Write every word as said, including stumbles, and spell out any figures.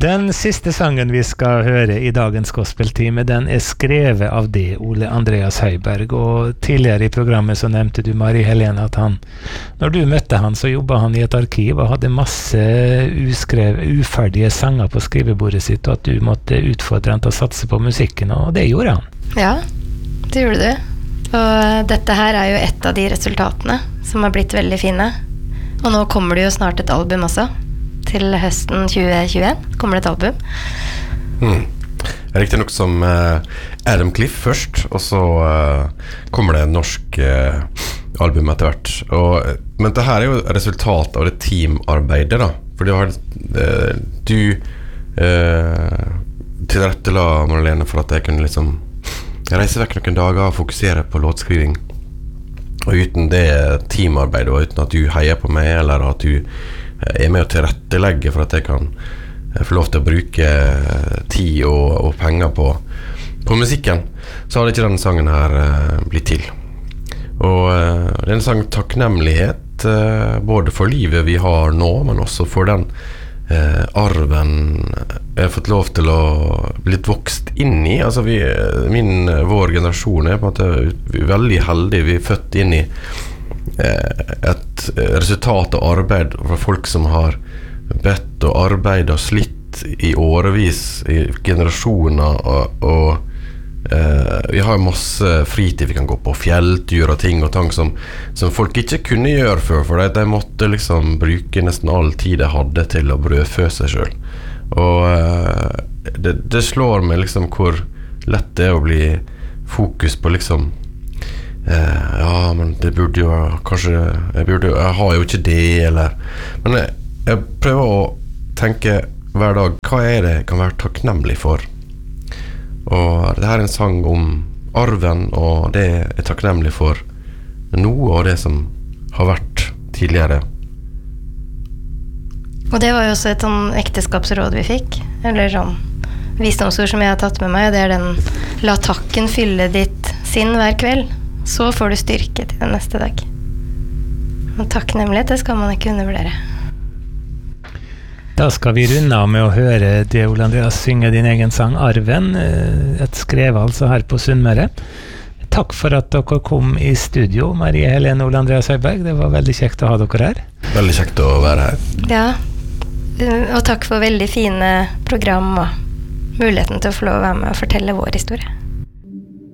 Den siste sangen vi skal høre i dagens gospeltime, den er skrevet av det, Ole Andreas Høiberg, og tidligere i programmet så nevnte du, Marie Helene, at han, når du møtte han, så jobbet han i et arkiv og hadde masse uskrev, uferdige sanger på skrivebordet sitt, og at du måtte utfordre han til å satse på musikken, og det gjorde han. Ja, det gjorde du. Og dette her er jo et av de resultatene som har blitt veldig fine. Og nå kommer det jo snart et album også. Til høsten tjue tjueen kommer det et album. Mm. Riktig nok som uh, Adam Cliff først, og så uh, kommer det en norsk uh, album etter hvert. Og, men det her er jo resultat av det teamarbeidet da. For det har, uh, du uh, tilrettela Marlene for at jeg kunne liksom reise vekk noen dager og fokusere på låtskriving. Og uten det teamarbeidet, og uten at du heier på meg, eller at du er med å tilrettelegge for at jeg kan få lov til å bruke tid og, og penger på, på musikken, så hadde ikke denne sangen her uh, blitt til. Og uh, det er en sang takknemlighet, uh, både for livet vi har nå, men også for den uh, arven jeg har fått lov til å bli vokst inn i. Altså vi, min, vår generasjon er på en måte veldig heldig. Vi er født inn i et resultat av arbeid fra folk som har bedt og arbeidet og slitt i årevis, i generasjoner, og, og eh, vi har masse fritid, vi kan gå på fjelltur og ting og tang som, som folk ikke kunne gjøre før, for de, de måtte liksom bruke nesten all tid de hadde til å brødfø seg selv. Og eh, det, det slår meg liksom hvor lett det er å bli fokus på liksom Uh, ja, men det burde jo kanskje jeg, burde, jeg har jo ikke det, eller men jeg, jeg prøver å tenke hver dag, hva er det jeg kan være takknemlig for? Og det her er en sang om arven, og det er takknemlig for noe av det som har vært tidligere. Og det var jo også et sånn ekteskapsråd vi fikk, eller sånn visdomsord som jeg har tatt med meg, det er den la takken fylle ditt sinn hver kveld, så får du styrke til den neste dag. Og takknemlighet, det skal man ikke undervurdere. Da skal vi runde av med å høre det, Ole Andreas, synge din egen sang Arven, et skrevet altså her på Sunnmøre. Takk for at dere kom i studio, Marie Helene og Ole Andreas Høiberg. Det var veldig kjekt å ha dere her. Veldig kjekt å være her. Ja, og takk for veldig fine program og muligheten til å få lov å være med og fortelle vår historie.